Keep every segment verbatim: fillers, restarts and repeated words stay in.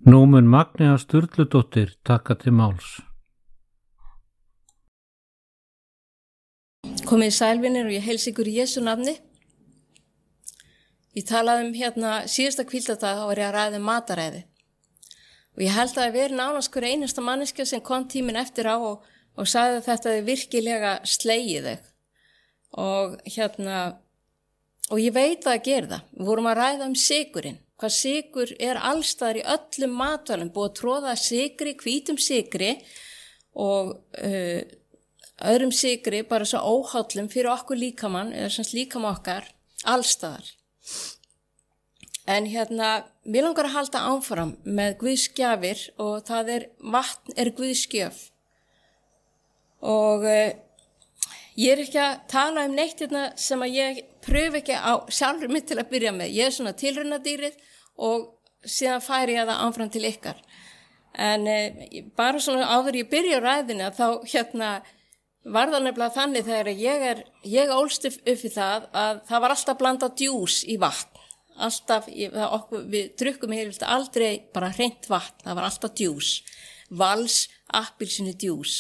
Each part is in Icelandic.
Nú mun Magnea Sturludóttir taka til máls. Komið sælvinir og ég heilsa ykkur í Jesú nafni. Ég talaði um hérna síðasta hvíldardag, þá var ég að ræða um mataræði. Og ég held að það veri nánast hver einasta manneskja sem kom tíminn eftir á og, og sagði að þetta er virkilega slegið þig. Og hérna, og ég veit að það gerir það. Við vorum að ræða um sykurinn. Hvað sykur er allstaðar í öllum matvælum, búið að tróða sykri, hvítum sykri og uh, öðrum sykri, bara svo óhállum fyrir okkur líkamann, eða sem líkama okkar, allstaðar. En hérna, við langar að halda áfram með guðsgjafir og það er, vatn er guðsgjöf. Og uh, ég er ekki að tala um neitt hérna sem að ég pröfu ekki á sjálfur mitt til að byrja með. Ég er svona tilraunadýrið og síðan færi ég það áfram til ykkar. En uh, bara svona áður ég byrja á ræðina þá hérna var það nefnilega þannig þegar ég er, ég ólst upp í það að það var alltaf blandað djús í vatn. Alltaf, ég, það, okkur, við drukkum hér aldrei bara hreint vatn, það var alltaf djús. Vals, appelsínu djús.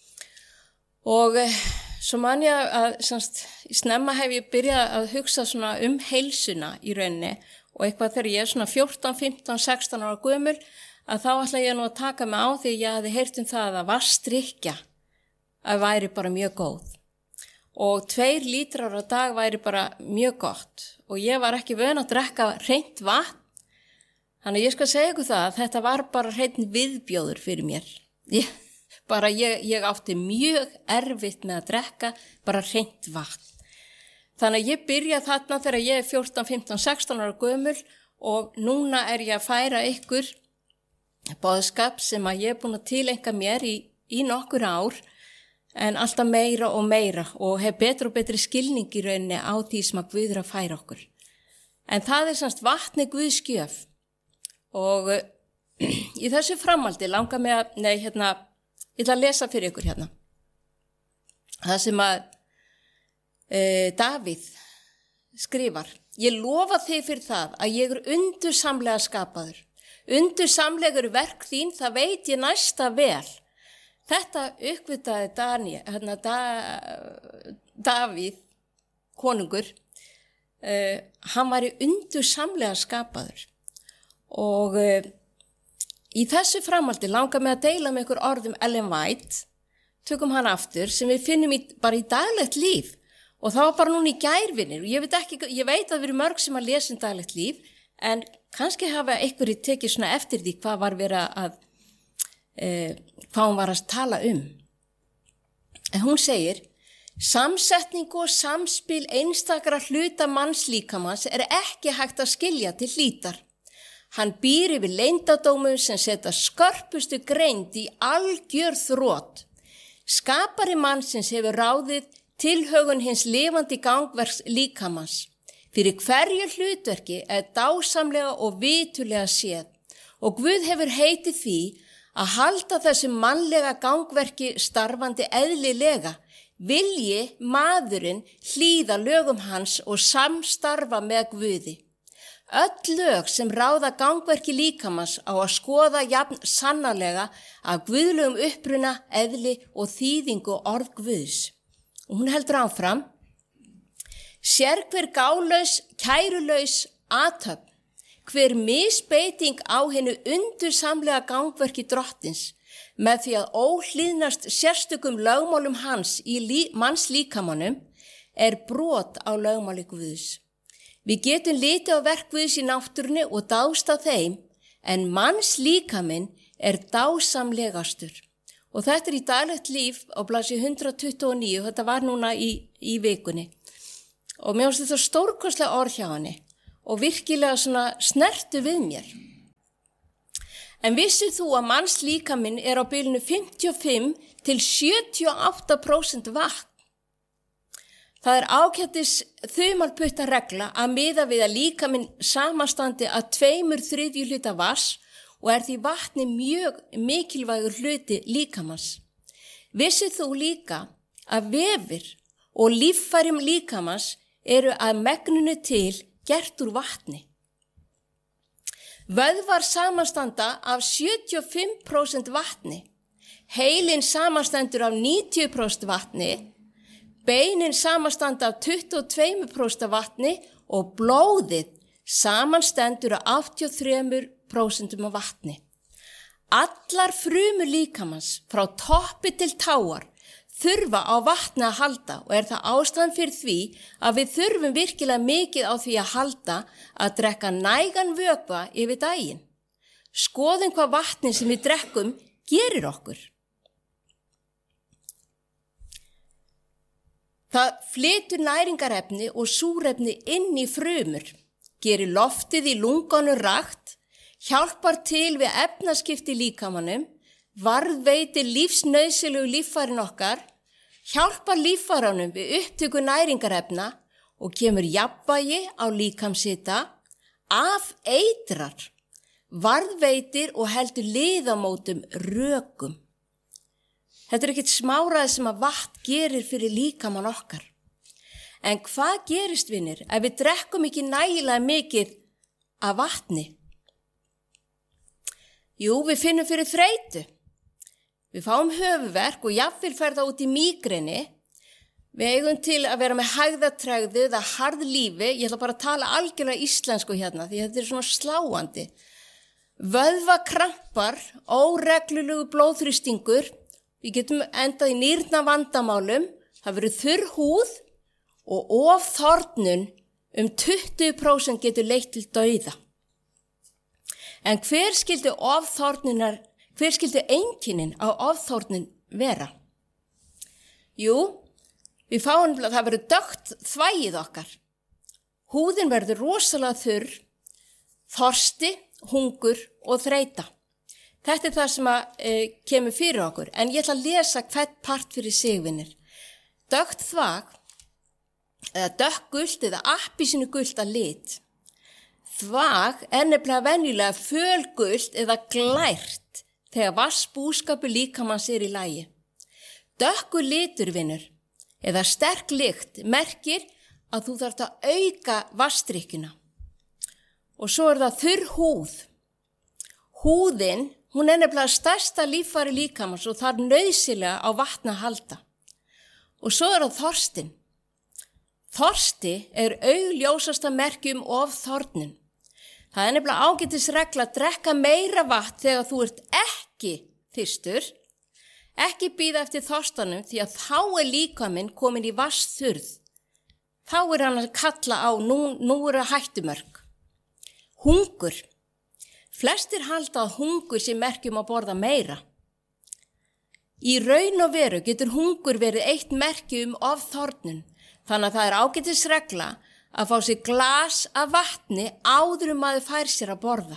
Og eh, svo man ég að semst, snemma hef ég byrjað að hugsa svona um heilsuna í rauninni og eitthvað þegar ég er svona fjórtán, fimmtán, sextán ára gömul að þá ætla ég nú að taka mig á því ég hafði heyrt um það að vatnsdrykkja að væri bara mjög góð. Og tveir lítrar á dag væri bara mjög gott og ég var ekki vön að drekka hreint vatn. Þannig ég skal segja ykkur það að þetta var bara hreint viðbjóður fyrir mér. Ég, bara ég, ég átti mjög erfitt með að drekka bara hreint vatn. Þannig að ég byrja þarna þegar ég er fjórtán, fimmtán, sextán ára gömul og núna er ég að færa ykkur boðskap sem að ég er búin að tileinka mér í, í nokkur ár en alltaf meira og meira og hef betur og betri skilning í rauninni á því sem að Guð er að færa okkur. En það er semst vatni guðsgjöf og í þessu framaldi langar mig að, nei hérna, ég ætla að lesa fyrir ykkur hérna. Það sem að e, Davíð skrifar, ég lofa þig fyrir það að ég er undursamlega skapaður. Undursamlegur verk þín, það veit ég næsta vel. Þetta uppvitaði Daniel, hérna, da, Davíð, konungur, uh, hann var í undursamlega skapaður. Og uh, í þessu framaldi langar mig að deila með ykkur orðum Ellen White, tökum hann aftur, sem við finnum í, bara í daglegt líf. Og það var bara núna í gærvinir. Ég veit, ekki, ég veit að við erum mörg sem að lesa um daglegt líf, en kannski hafa ykkur í tekið svona eftir því hvað var verið að Eh, hvað hún var að tala um. En hún segir, samsetning og samspil einstakra hluta mannslíkamans er ekki hægt að skilja til hlítar. Hann býr yfir leyndardómum sem setja skörpustu greind í algjör þrot. Skapari mannsins hefur ráðið tilhögun hins lifandi gangverks líkamans. Fyrir hverju hlutverki er dásamlega og vitulega séð og Guð hefur heitið því að halda þessu mannlega gangverki starfandi eðlilega, vilji maðurinn hlýða lögum hans og samstarfa með Guði. Öll lög sem ráða gangverki líkamans á að skoða jafn sannarlega af guðlegum uppruna, eðli og þýðingu orð Guðs. Og hún heldur áfram, sér hver gálaus, kærulaus athöfn, hver misbeiting á hennu undursamlega gangverki drottins með því að óhlýðnast sérstökum lögmálum hans í lí, mannslíkamanum er brot á lögmáli Guðs. Við getum litið á verk Guðs í náttúrunni og dást á þeim, en mannslíkaminn er dásamlegastur. Og þetta er í daglegt líf á blaðsíðu hundrað tuttugu og níu, þetta var núna í, í vikunni. Og mér finnst þetta stórkostlega orð hjá henni. Og virkilega svona snertu við mér. En vissir þú að mannslíkaminn er á bilinu fimmtíu og fimm til sjötíu og átta prósent vatn? Það er ágætis þumalputta regla að miða við að líkaminn samanstandi að tveimur þriðju hluta vatns og er því vatni mjög mikilvægur hluti líkamans. Vissir þú líka að vefir og líffærum líkamans eru að megninu til gert úr vatni. Vöðvar samanstanda af sjötíu og fimm prósent vatni, heilinn samanstendur af níutíu prósent vatni, beinin samanstanda af tuttugu og tvö prósent vatni og blóðið samanstendur af áttatíu og þrjú prósent af vatni. Allar frumur líkamans frá toppi til táar þurfa á vatni að halda og er það ástæðan fyrir því að við þurfum virkilega mikið á því að halda að drekka nægan vökva yfir daginn. Skoðum hvað vatnin sem við drekkum gerir okkur. Það flytur næringarefni og súrefni inn í frumur, gerir loftið í lungunum rakt, hjálpar til við efnaskipti í líkamanum, varðveitir lífsnauðsynlegu líffærin okkar, hjálpar líffæranum við upptöku næringarefna og kemur jafnvægi á líkamshita, afeitrar, varðveitir og heldur liðamótum rökum. Þetta er ekkert smáraði sem að vatn gerir fyrir líkamann okkar. En hvað gerist, vinir, ef við drekkum ekki nægilega mikið af vatni? Jú, við finnum fyrir þreytu. Við fáum höfuðverk og jafnvel fer það út í mígreni. Við eigum til að vera með hægðatregðu eða harðlífi. Ég ætla bara að tala algjörlega íslensku hérna því þetta er svona sláandi. Vöðvakrampar, óreglulegu blóðþrýstingur. Við getum endað í nýrnavandamálum. Það verður þurr húð og ofþornun um tuttugu prósent getur leitt til dauða. En hver skildi ofþornunar Hver skildi einkennin á ofþornun vera? Jú, við fáum að það verður dökkt þvagið okkar. Húðin verður rosalega þurr, þorsti, hungur og þreyta. Þetta er það sem að, e, kemur fyrir okkur, en ég ætla að lesa hvert part fyrir sig, vinir. Dökkt þvag, eða dökkgult eða appelsínugult að lit. Þvag er nefnilega venjulega fölgult eða glært. Þegar vassbúskapur líkamans er í lagi. Dökkur litur, vinur, eða sterk lykt merkir að þú þarft að auka vassdrykkjuna. Og svo er það þurr húð. Húðin, hún er nefnilega stærsta líffæri líkamans og þarf nauðsynlega á vatni að halda. Og svo er það þorstin. Þorsti er augljósasta merki um ofþornun. Það er nefnilega ágætisregla að drekka meira vatn þegar þú ert ekki þyrstur. Ekki bíða eftir þorstanum því að þá er líkaminn komin í vatnsþurrð. Þá er hann að kalla á, nú, nú er það hættumörk. Hungur. Flestir halda að hungur sé merki um að borða meira. Í raun og veru getur hungur verið eitt merki um ofþornun. Þannig að það er ágætisregla að fá sér glas af vatni áður um að þau fær sér að borða.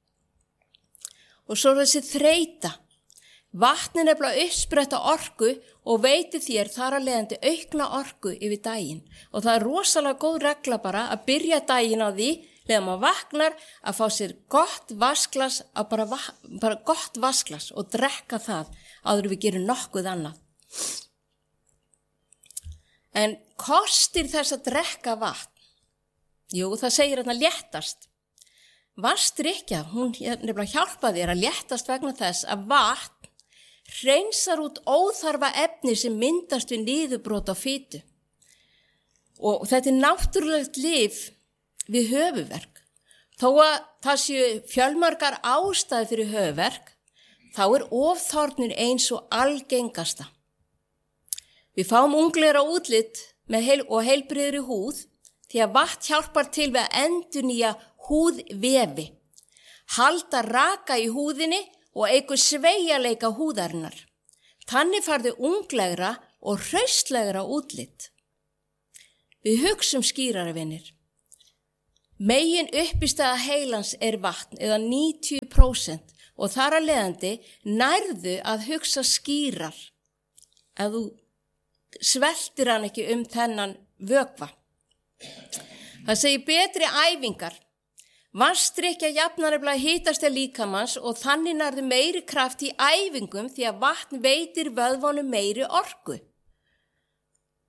Og svo er þessi þreyta. Vatni nefnilega uppspretta orku og veitir þér þar að leiðandi aukna orku yfir daginn. Og það er rosalega góð regla bara að byrja daginn á því, þegar maður vaknar, að fá sér gott vasklas, að bara, bara gott vasklas og drekka það áður við gerum nokkuð annað. En kostir þess að drekka vatn? Jú, það segir hérna léttast. Vatnsdrykkja, hún nefnilega hjálpa þér að léttast vegna þess að vatn hreinsar út óþarfa efni sem myndast við niðurbrot á fitu. Og þetta er náttúrulegt lyf við höfuðverk. Þó að það séu fjölmargar ástæður fyrir höfuðverk, þá er ofþornun eins og algengasta. Við fáum unglegra útlit með heil og heilbrigðri húð, því að vatn hjálpar til við að endurnýja húðvefi, halda raka í húðinni og eykur sveigjanleika húðarinnar. Þannig farðu unglegra og hraustlegra útlit. Við hugsum skýrara, vinir. Megin uppistæða heilans er vatn eða níutíu prósent og þar að leiðandi nærðu að hugsa skýrar ef þú sveltir hann ekki um þennan vökva. Það segir betri æfingar. Vatnsdrykkja jafnar nefnilega hitasta líkamans og þannig nærðu meiri kraft í æfingum því að vatn veitir vöðvunum meiri orku.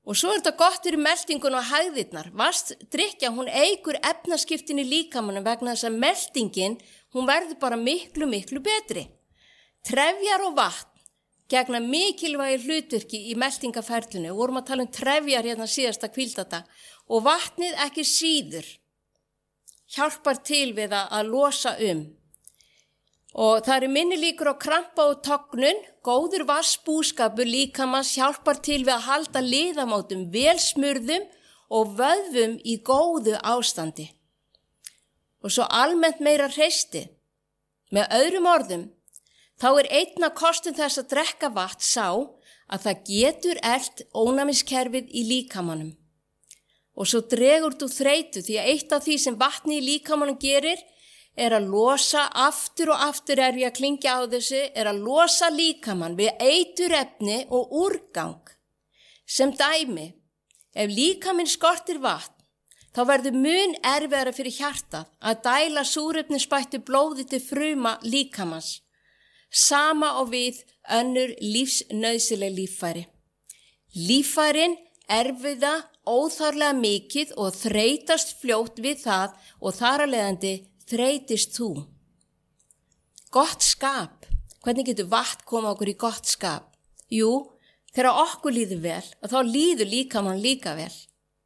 Og svo er þetta gott fyrir meltingun og hægðirnar. Vatnsdrykkja, hún eykur efnaskiptin í líkamanum vegna þess að meltingin, hún verður bara miklu, miklu betri. Trefjar og vatn gegna mikilvægi hlutverki í meltingaferlinu. Við vorum að tala um trefjar hérna síðasta hvíldadag. Og vatnið ekki síður hjálpar til við að losa um. Og það eru minni líkur á krampa og tognun, góður vassbúskapur líkamans hjálpar til við að halda liðamótum velsmurðum og vöðvum í góðu ástandi. Og svo almennt meira hreysti. Með öðrum orðum, þá er einn af kostum þess að drekka vatn sá að það getur elt ónæmiskerfið í líkamanum. Og svo dregur þú þreytu því að eitt af því sem vatni í líkamanum gerir er að losa, aftur og aftur er ég að klingja á þessu, er að losa líkamann við eiturefni og úrgang. Sem dæmi, ef líkaminn skortir vatn, þá verður mun erfiðara fyrir hjartað að dæla súrefnisbættu blóði til fruma líkamans. Sama og við önnur lífsnauðsynleg líffæri. Líffærin erfiða óþarlega mikið og þreytast fljótt við það og þar af leiðandi þreytist þú. Gott skap. Hvernig getur vatn koma okkur í gott skap? Jú, þegar okkur líður vel, og þá líður líkamann líka vel.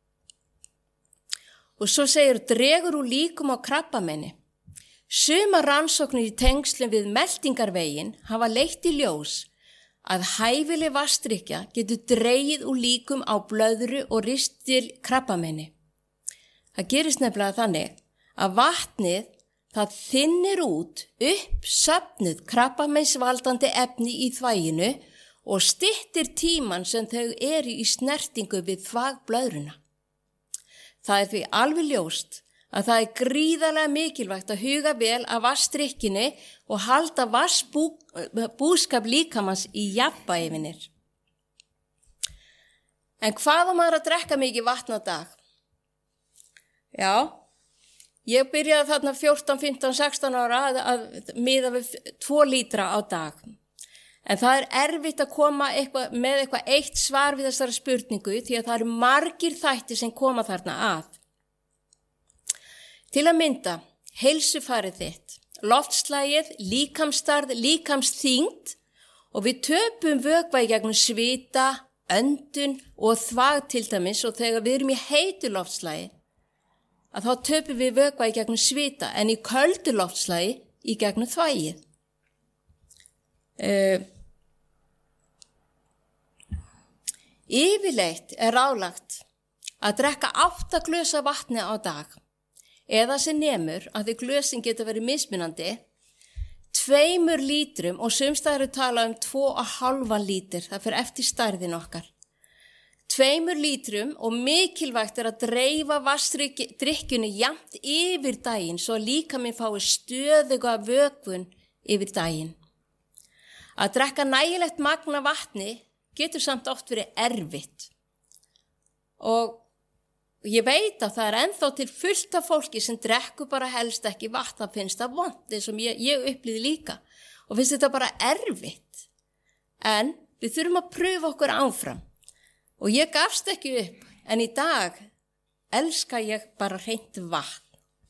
Og svo segir, dregur úr líkum á krabbameini. Sumar rannsóknir í tengslum við meltingarveginn hafa leitt í ljós að hæfileg vatnsdrykkja getur dregið úr líkum á blöðru og ristil krabbameini. Það gerist nefnilega þannig að vatnið, það þynnir út uppsöfnuð krabbameinsvaldandi efni í þvaginu og styttir tíman sem þau eru í snertingu við þvagblöðruna. Það er því alveg ljóst að það er gríðarlega mikilvægt að huga vel að vatnsdrykkjunni og halda vatnsbúskap líkamans í jafnvægi. En hvað á maður að drekka mikið vatn á dag? Já, ég byrjaði þarna fjórtán, fimmtán, sextán ára að, að miða við tvo lítra á dag. En það er erfitt að koma eitthvað, með eitthvað eitt svar við þessari spurningu því að það eru margir þættir sem koma þarna að. Til að mynda, heilsufarið þitt, loftslagið, líkamsstarð, líkamsþyngd og við töpum vökva í gegnum svita, öndun og þvag til dæmis og þegar við erum í heitu loftslagi að þá töpum við vökva í gegnum svita en í köldu loftslagi í gegnum þvagið. Uh, yfirleitt er ráðlagt að drekka átta glös af vatni á dag eða sem nemur að því glösin geta verið mismunandi tveimur lítrum og sumstaðar eru talað um tvo og hálfan lítur, það fyrir eftir stærðin okkar. Tveimur lítrum og mikilvægt er að dreifa vatnsdrykkjunni jafnt yfir daginn svo að líkaminn fái stöðuga vökvun yfir daginn. Að drekka nægilegt magn af vatni getur samt oft verið erfitt. Og ég veit að það er ennþá til fullt af fólki sem drekkur bara helst ekki vatn, það finnst það vont eins og ég, ég upplýði líka og finnst þetta bara erfitt. En við þurfum að pröfa okkur áfram og ég gafst ekki upp en í dag elska ég bara hreint vatn.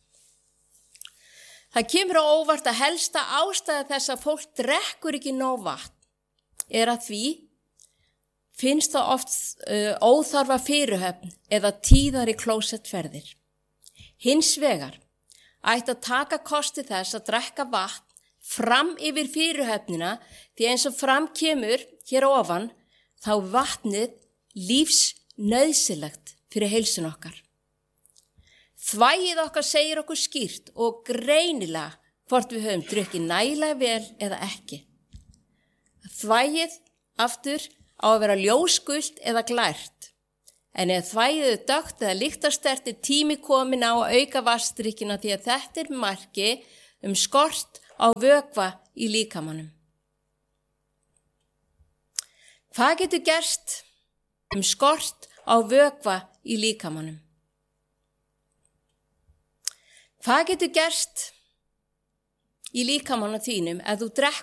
Það kemur á óvart að helsta ástæða þess að fólk drekkur ekki nóg vatn er að því finnst það oft uh, óþarfa fyrirhöfn eða tíðari klósettferðir. Hins vegar ætti að taka kosti þess að drekka vatn fram yfir fyrirhöfnina því eins og fram kemur hér ofan þá vatnið lífsnauðsynlegt fyrir heilsun okkar. Þvagið okkar segir okkur skýrt og greinilega hvort við höfum drukkið nægilega vel eða ekki. Þvagið aftur á að vera ljósgult eða glært. En ef þvagið er dökkt eða lyktarstert er tími komin á að auka vatnsdrykkina því að þetta er marki um skort á vökva í líkamanum. Hvað getur gerst um skort á vökva í líkamanum? Hvað getur gerst í líkamanum þínum ef þú drekkur